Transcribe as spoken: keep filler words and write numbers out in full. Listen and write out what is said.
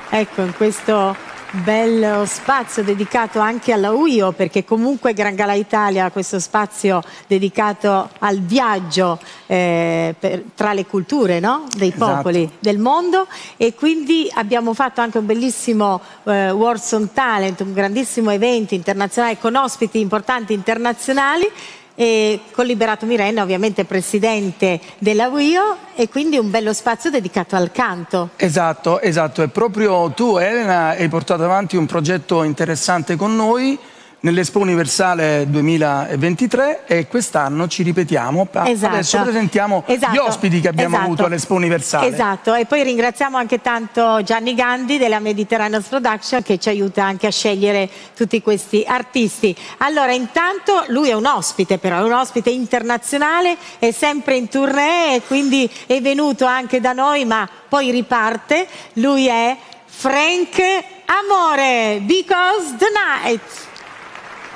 ecco, in questo bello spazio dedicato anche alla U I O, perché comunque Gran Gala Italia ha questo spazio dedicato al viaggio eh, per, tra le culture, no? Dei popoli, esatto, del mondo, e quindi abbiamo fatto anche un bellissimo eh, Words on Talent, un grandissimo evento internazionale con ospiti importanti internazionali, e con Liberato Mirenna, ovviamente presidente della U I O, e quindi un bello spazio dedicato al canto. Esatto, esatto, e proprio tu, Elena, hai portato avanti un progetto interessante con noi nell'Expo Universale duemilaventitré, e quest'anno ci ripetiamo. Esatto. Adesso presentiamo esatto. gli ospiti che abbiamo esatto. avuto all'Expo Universale. Esatto, e poi ringraziamo anche tanto Gianni Gandhi della Mediterranean Production, che ci aiuta anche a scegliere tutti questi artisti. Allora, intanto lui è un ospite, però è un ospite internazionale, è sempre in tournée e quindi è venuto anche da noi, ma poi riparte. Lui è Frank Amore, Because the Night.